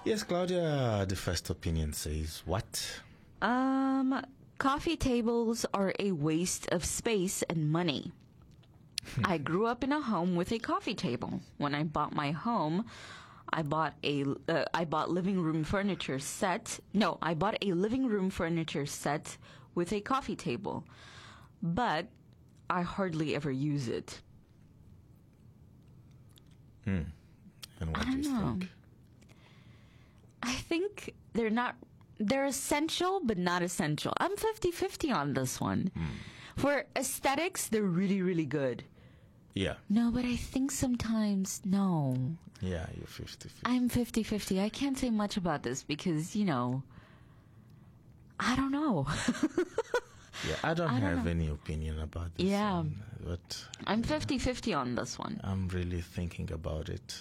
Yes, Claudia, the first opinion says what? Coffee tables are a waste of space and money. I grew up in a home with a coffee table. When I bought my home, I bought a living room furniture set. No, I bought a living room furniture set with a coffee table, but I hardly ever use it. And what do you think? I think they're essential, but not essential. I'm 50-50 on this one. For aesthetics, they're really, really good. Yeah. No, but I think sometimes, no. Yeah, you're 50-50. I'm 50-50. I can't say much about this because, I don't know. Yeah, I don't have any opinion about this. Yeah. But I'm 50-50 on this one. I'm really thinking about it,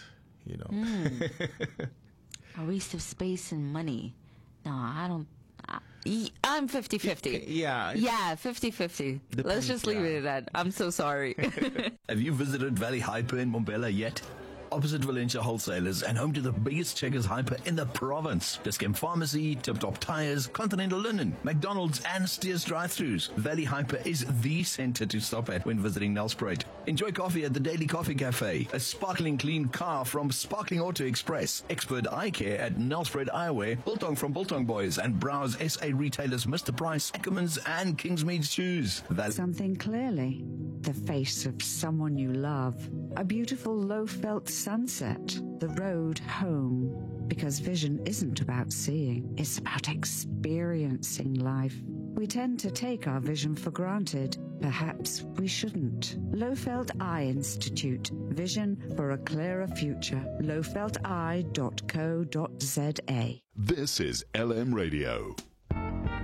A waste of space and money. No, I don't. I'm 50-50. Yeah. Yeah, 50-50. Let's just leave it at that. I'm so sorry. Have you visited Valley Hyper in Mbombela yet? Opposite Valencia Wholesalers and home to the biggest Checkers Hyper in the province. Discount Pharmacy, Tip Top Tires, Continental Linen, McDonald's and Steers drive-thrus. Valley Hyper is the center to stop at when visiting Nelspruit. Enjoy coffee at the Daily Coffee Cafe, a sparkling clean car from Sparkling Auto Express, expert eye care at Nelspruit Eyewear, Biltong from Biltong Boys, and browse SA retailers Mr. Price, Ackermans and Kingsmead Shoes. Something clearly. The face of someone you love. A beautiful low-felt sunset. The road home. Because vision isn't about seeing. It's about experiencing life. We tend to take our vision for granted. Perhaps we shouldn't. Lowfelt Eye Institute. Vision for a clearer future. lowfelteye.co.za. This is LM Radio.